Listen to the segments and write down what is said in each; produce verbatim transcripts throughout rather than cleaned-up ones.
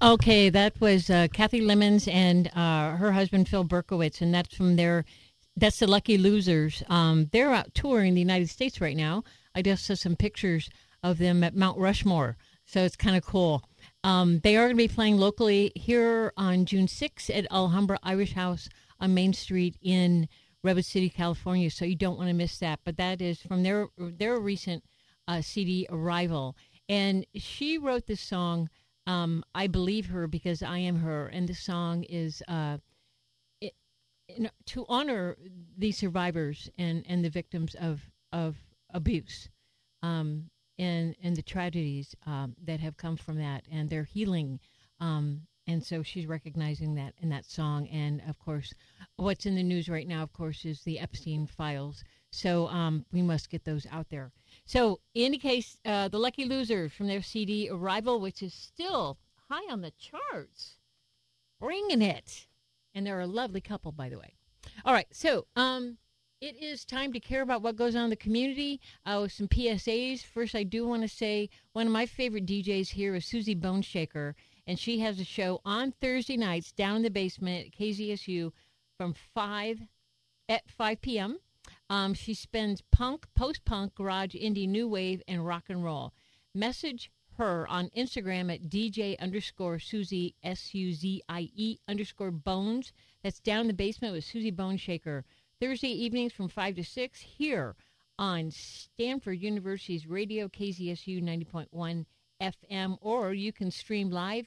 Okay, that was uh, Kathy Lemons and uh, her husband Phil Berkowitz, and that's from their. That's the Lucky Losers. Um, they're out touring the United States right now. I just saw some pictures of them at Mount Rushmore, so it's kind of cool. Um, they are going to be playing locally here on June sixth at Alhambra Irish House on Main Street in Redwood City, California. So you don't want to miss that. But that is from their their recent uh, C D Arrival, and she wrote this song. Um, I believe her because I am her, and the song is uh, it, you know, to honor the survivors and, and the victims of of abuse, um, and and the tragedies um, that have come from that, and their healing. Um, and so she's recognizing that in that song. And of course, what's in the news right now, of course, is the Epstein files. So um, we must get those out there. So in any case, uh, the Lucky Losers from their C D Arrival, which is still high on the charts, bringing it. And they're a lovely couple, by the way. All right, so um, it is time to care about what goes on in the community uh, with some P S As. First, I do want to say one of my favorite D Js here is Susie Boneshaker, and she has a show on Thursday nights down in the basement at K Z S U from five at five p.m. Um, she spends punk, post-punk, garage, indie, new wave, and rock and roll. Message her on Instagram at D J underscore Susie, S U Z I E underscore Bones. That's Down in the Basement with Susie Boneshaker. Thursday evenings from five to six here on Stanford University's radio, K Z S U ninety point one F M, or you can stream live,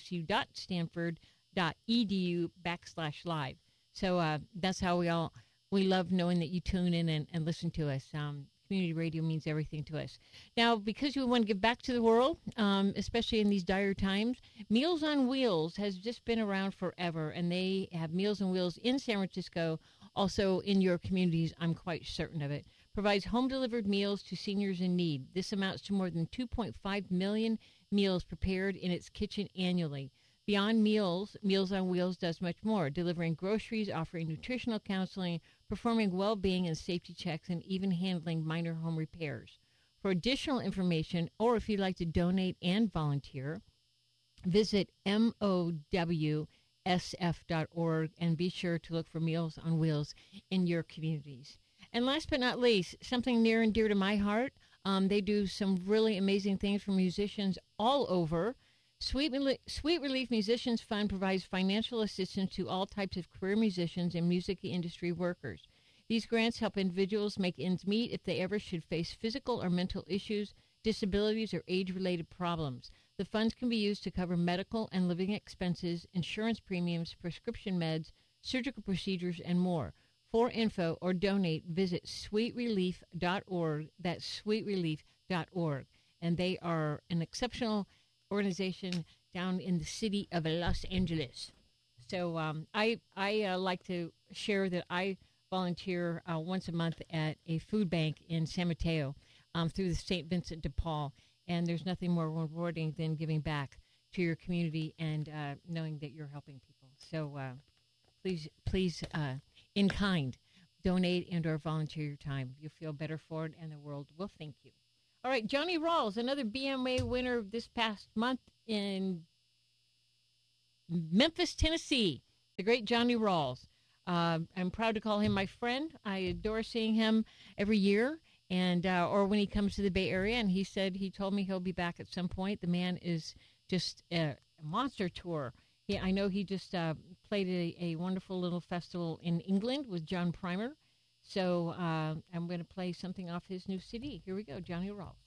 kzsu.stanford.edu backslash live. So uh, that's how we all... We love knowing that you tune in and, and listen to us. Um, community radio means everything to us. Now, because we want to give back to the world, um, especially in these dire times, Meals on Wheels has just been around forever, and they have Meals on Wheels in San Francisco, also in your communities, I'm quite certain of it. Provides home-delivered meals to seniors in need. This amounts to more than two point five million meals prepared in its kitchen annually. Beyond meals, Meals on Wheels does much more, delivering groceries, offering nutritional counseling, performing well-being and safety checks, and even handling minor home repairs. For additional information, or if you'd like to donate and volunteer, visit M O W S F dot org and be sure to look for Meals on Wheels in your communities. And last but not least, something near and dear to my heart, um, they do some really amazing things for musicians all over. Sweet, Sweet Relief Musicians Fund provides financial assistance to all types of career musicians and music industry workers. These grants help individuals make ends meet if they ever should face physical or mental issues, disabilities, or age-related problems. The funds can be used to cover medical and living expenses, insurance premiums, prescription meds, surgical procedures, and more. For info or donate, visit sweet relief dot org. That's sweet relief dot org. And they are an exceptional organization down in the city of Los Angeles. So um, I I uh, like to share that I volunteer uh, once a month at a food bank in San Mateo um, through the Saint Vincent de Paul, and there's nothing more rewarding than giving back to your community and uh, knowing that you're helping people. So uh, please, please, uh, in kind, donate and or volunteer your time. You'll feel better for it, and the world will thank you. All right, Johnny Rawls, another B M A winner this past month in Memphis, Tennessee. The great Johnny Rawls. Uh, I'm proud to call him my friend. I adore seeing him every year, and uh, or when he comes to the Bay Area. And he said he told me he'll be back at some point. The man is just a monster tour. Yeah, I know he just uh, played a, a wonderful little festival in England with John Primer. So uh, I'm going to play something off his new C D. Here we go, Johnny Rawls.